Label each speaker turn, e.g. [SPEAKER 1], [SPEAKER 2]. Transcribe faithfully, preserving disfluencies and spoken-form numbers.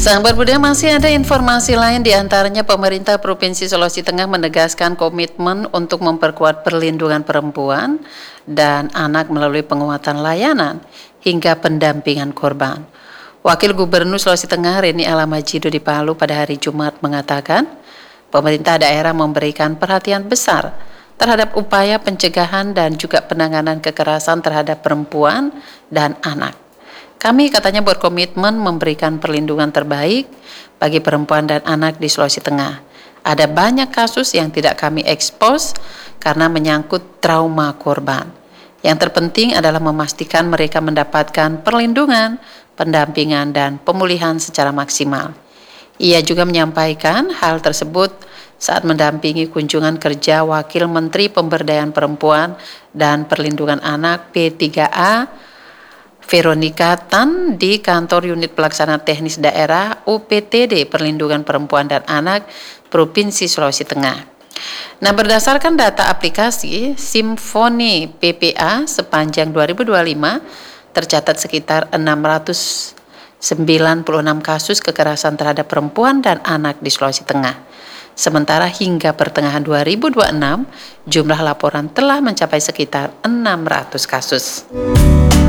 [SPEAKER 1] Sahabat Budaya, masih ada informasi lain, diantaranya pemerintah Provinsi Sulawesi Tengah menegaskan komitmen untuk memperkuat perlindungan perempuan dan anak melalui penguatan layanan hingga pendampingan korban. Wakil Gubernur Sulawesi Tengah Reni Alamajido di Palu pada hari Jumat mengatakan, pemerintah daerah memberikan perhatian besar terhadap upaya pencegahan dan juga penanganan kekerasan terhadap perempuan dan anak. Kami katanya berkomitmen memberikan perlindungan terbaik bagi perempuan dan anak di Sulawesi Tengah. Ada banyak kasus yang tidak kami ekspos karena menyangkut trauma korban. Yang terpenting adalah memastikan mereka mendapatkan perlindungan, pendampingan, dan pemulihan secara maksimal. Ia juga menyampaikan hal tersebut saat mendampingi kunjungan kerja Wakil Menteri Pemberdayaan Perempuan dan Perlindungan Anak P tiga A Veronica Tan di kantor unit pelaksana teknis daerah U P T D Perlindungan Perempuan dan Anak Provinsi Sulawesi Tengah. Nah, berdasarkan data aplikasi Simfoni P P A sepanjang dua ribu dua puluh lima tercatat sekitar enam ratus sembilan puluh enam kasus kekerasan terhadap perempuan dan anak di Sulawesi Tengah. Sementara hingga pertengahan dua ribu dua puluh enam jumlah laporan telah mencapai sekitar enam ratus kasus.